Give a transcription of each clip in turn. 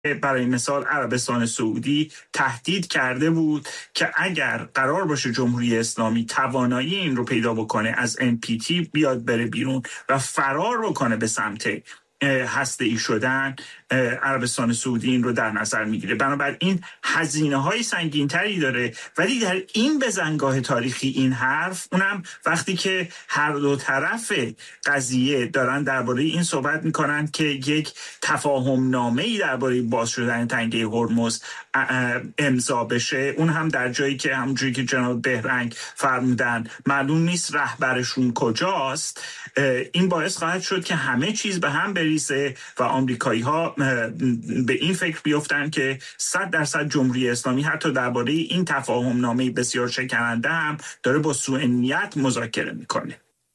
برای مثال عربستان سعودی تهدید کرده بود که اگر قرار باشه جمهوری اسلامی توانایی این رو پیدا بکنه از NPT بیاد بره بیرون و فرار بکنه به سمت هسته‌ای شدن، عربستان سعودی این رو در نظر میگیره. بنابراین هزینه‌های سنگین‌تری داره، ولی در این بزنگاه تاریخی این حرف، اونم وقتی که هر دو طرف قضیه دارن درباره این صحبت میکنن که یک تفاهم نامه‌ای درباره باز شدن تنگه هرمز امضا بشه، اون هم در جایی که همونجوری که جناب بهرنگ فرمودن معلوم نیست رهبرشون کجاست، این باعث خواهد شد که همه چیز به هم بریزه و آمریکایی‌ها به این فکر بیفتن که 100% جمهوری اسلامی حتی درباره این تفاهم نامه بسیار شکننده هم داره با سوء نیت مذاکره میکنه.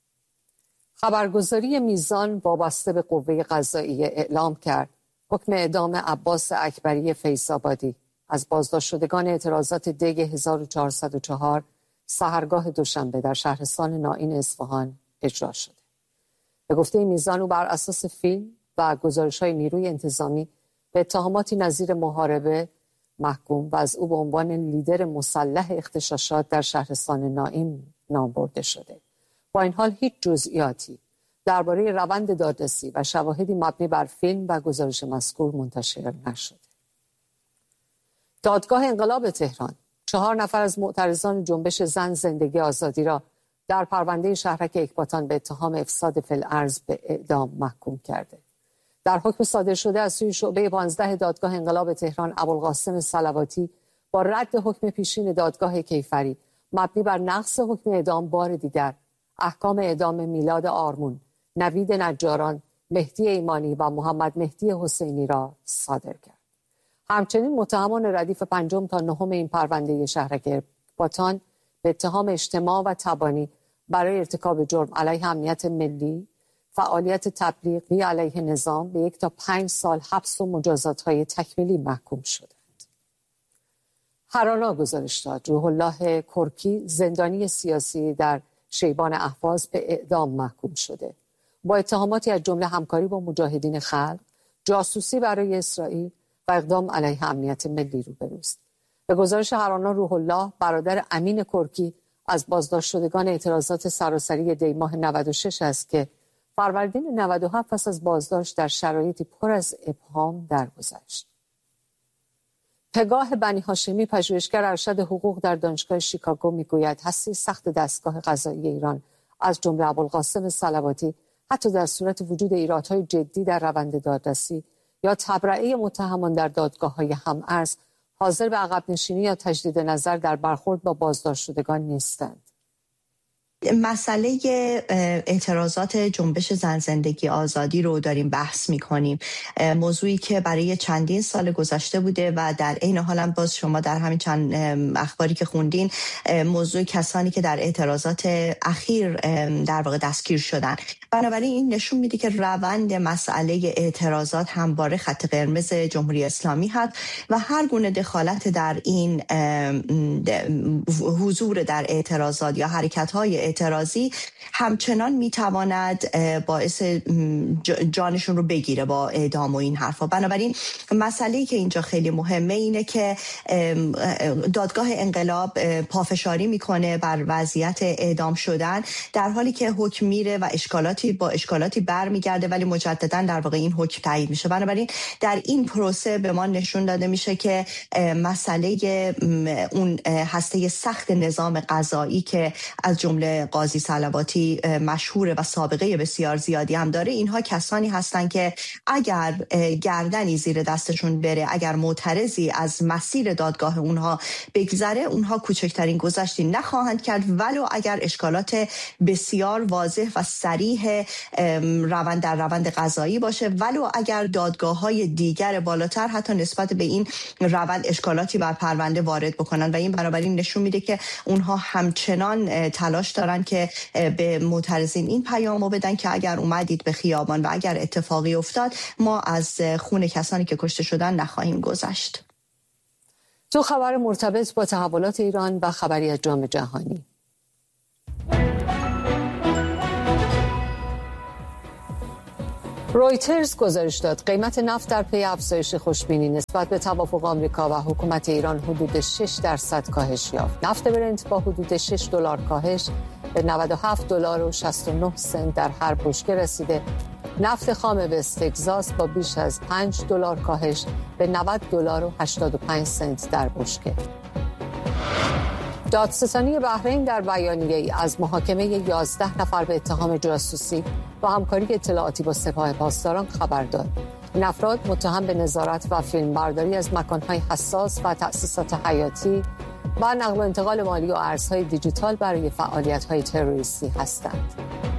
خبرگزاری میزان وابسته به قوه قضاییه اعلام کرد حکم اعدام عباس اکبری فیض‌آبادی از بازداشت شدگان اعتراضات دی 1404 سحرگاه دوشنبه در شهرستان نائین اصفهان اجرا شده. به گفته میزان او بر اساس فیلم و گزارش‌های نیروی انتظامی به اتهاماتی نظیر محاربه محکوم و از او به عنوان لیدر مسلح اغتشاشات در شهرستان نائین نام برده شده. با این حال هیچ جزئیاتی درباره روند دادرسی و شواهدی مبنی بر فیلم و گزارش مذکور منتشر نشده. دادگاه انقلاب تهران 4 نفر از معترضان جنبش زن زندگی آزادی را در پرونده شهرک اکباتان به اتهام افساد فی الارض به اعدام محکوم کرده. در حکم صادر شده از سوی شعبه 15 دادگاه انقلاب تهران، ابوالقاسم صلواتی با رد حکم پیشین دادگاه کیفری مبنی بر نقض حکم اعدام بار دیگر احکام اعدام میلاد آرمون، نوید نجاران، مهدی ایمانی و محمد مهدی حسینی را صادر کرد. همچنین متهمان ردیف 5 تا 9 این پرونده شهرک اکباتان به اتهام اجتماع و تبانی برای ارتکاب جرم علیه امنیت ملی، فعالیت تبلیغی علیه نظام به 1 تا 5 سال حبس و مجازات‌های تکمیلی محکوم شدند. هرانا گزارش داد روح الله کرکی زندانی سیاسی در شیبان اهواز به اعدام محکوم شده. با اتهاماتی از جمله همکاری با مجاهدین خلق، جاسوسی برای اسرائیل و اقدام علیه امنیت ملی روبروست. به گزارش هرانا روح الله، برادر امین کرکی از بازداشت شدگان اعتراضات سراسری دی ماه 96 است که فروردین 97 پس از بازداشت در شرایطی پر از ابهام درگذشت. پگاه بنی هاشمی، پژوهشگر ارشد حقوق در دانشگاه شیکاگو، میگوید هسته سخت دستگاه قضایی ایران از جمله ابوالقاسم صلواتی حتی در صورت وجود ایرادهای جدی در روند دادرسی یا تبرئه متهمان در دادگاه‌های هم‌ارز حاضر به عقب نشینی یا تجدید نظر در برخورد با بازداشت شدگان نیستند. مسئله اعتراضات جنبش زن زندگی آزادی رو داریم بحث می‌کنیم، موضوعی که برای چندین سال گذشته بوده و در عین حال هم باز شما در همین چند اخباری که خوندین موضوع کسانی که در اعتراضات اخیر در واقع دستگیر شدن. بنابراین این نشون میده که روند مسئله اعتراضات همواره خط قرمز جمهوری اسلامی هست و هر گونه دخالت در این حضور در اعتراضات یا حرکت‌های اعتراضی همچنان میتواند باعث جانشون رو بگیره با اعدام و این حرفا. بنابراین مسئله‌ای که اینجا خیلی مهمه اینه که دادگاه انقلاب پافشاری میکنه بر وضعیت اعدام شدن در حالی که حکم میره و اشکالاتی برمیگرده، ولی مجددا در واقع این حکم تایید میشه. بنابراین در این پروسه به ما نشون داده میشه که مسئله اون هسته سخت نظام قضایی که از جمله قاضی صلواتی مشهوره و سابقه بسیار زیادی هم داره، اینها کسانی هستن که اگر گردنی زیر دستشون بره، اگر معترضی از مسیر دادگاه اونها بگذره، اونها کوچکترین گذشتی نخواهند کرد ولو اگر اشکالات بسیار واضح و صریح روند قضایی باشه، ولو اگر دادگاه‌های دیگر بالاتر حتی نسبت به این روند اشکالاتی بر پرونده وارد بکنن و این بنابراین نشون میده که اونها همچنان تلاش دارن که به معترضین این پیامو بدن که اگر اومدید به خیابان و اگر اتفاقی افتاد ما از خون کسانی که کشته شدن نخواهیم گذشت. تو خبر مرتبط با تحولات ایران و خبری از جام جهانی. رویترز گزارش داد قیمت نفت در پی افزایش خوشبینی نسبت به توافق آمریکا و حکومت ایران حدود 6% کاهش یافت. نفت برنت با حدود $6 کاهش به $97.69 در هر بشکه رسیده. نفت خام وست تگزاس با بیش از $5 کاهش به $90.85 در بشکه. دادستانی بحرین در بیانیه‌ای از محاکمه 11 نفر به اتهام جاسوسی و همکاری اطلاعاتی با سپاه پاسداران خبر داد. این افراد متهم به نظارت و فیلمبرداری از مکان‌های حساس و تأسیسات حیاتی و نقل و انتقال مالی و ارزهای دیجیتال برای فعالیت‌های تروریستی هستند.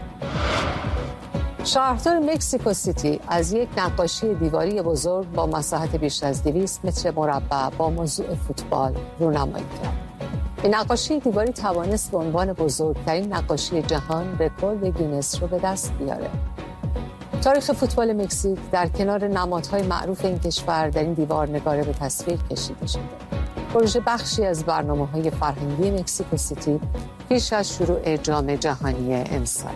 شهردار مکزیکو سیتی از یک نقاشی دیواری بزرگ با مساحت بیش از 200 متر مربع با موضوع فوتبال رونمایی کرد. این نقاشی دیواری توانست به عنوان بزرگترین نقاشی جهان رکورد گینس رو به دست بیاره. تاریخ فوتبال مکزیک در کنار نمادهای معروف این کشور در این دیوار نگاره به تصویر کشیده شده. پروژه بخشی از برنامه‌های فرهنگی مکزیکو سیتی پیش از شروع جام جهانی امسال.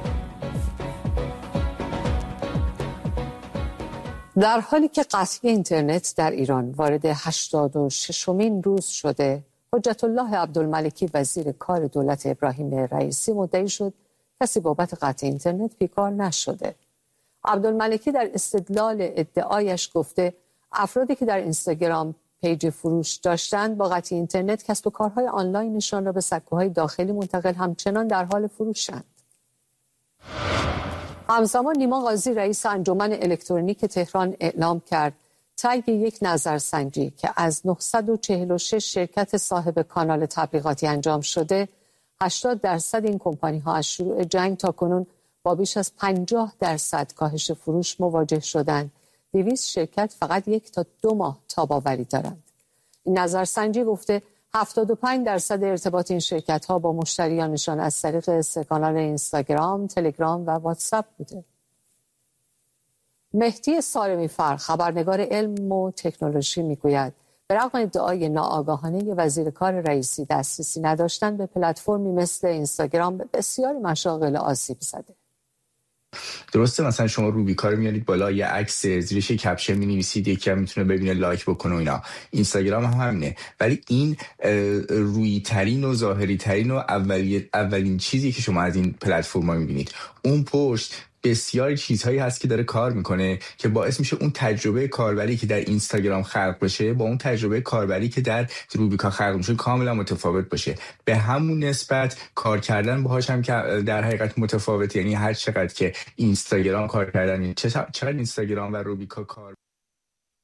در حالی که قطعی اینترنت در ایران وارد 86مین روز شده، حجت الله عبدالملکی وزیر کار دولت ابراهیم رئیسی مدعی شد کسی بابت قطع اینترنت بیکار نشده. عبدالملکی در استدلال ادعایش گفته افرادی که در اینستاگرام پیج فروش داشتند با قطع اینترنت کسب و کارهای آنلاینشان را به سکوهای داخلی منتقل همچنان در حال فروشند. همزمان نیما قاضی رئیس انجمن الکترونیک تهران اعلام کرد طی یک نظرسنجی که از 946 شرکت صاحب کانال تبلیغاتی انجام شده 80% این کمپانی‌ها از شروع جنگ تا کنون با بیش از 50% کاهش فروش مواجه شدند. 200 شرکت فقط 1 تا 2 ماه تاب‌آوری دارند. این نظرسنجی گفته 75% ارتباط این شرکت‌ها با مشتریانشان از طریق 3 کانال اینستاگرام، تلگرام و واتساپ بوده. مهدی سارمی فر خبرنگار علم و تکنولوژی میگوید به رغم ادعای ناآگاهانه وزیر کار رئیسی دسترسی نداشتن به پلتفرمی مثل اینستاگرام به بسیاری مشاغل آسیب زده. درسته مثلا شما روبیکا رو میارید بالا، یه عکس زیرش کپشن می‌نویسید، یکی هم میتونه ببینه لایک بکنه و اینا. اینستاگرام هم همینه، ولی این روی ترین و ظاهری ترین و اولین چیزی که شما از این پلتفرم‌ها می‌بینید. اون پشت بسیاری چیزهایی هست که داره کار میکنه که باعث میشه اون تجربه کاربری که در اینستاگرام خلق بشه با اون تجربه کاربری که در روبیکا خلق میشه کاملا متفاوت باشه. به همون نسبت کار کردن باهاش هم که در حقیقت متفاوت، یعنی هر چقدر که اینستاگرام کار کردن چقدر اینستاگرام و روبیکا کار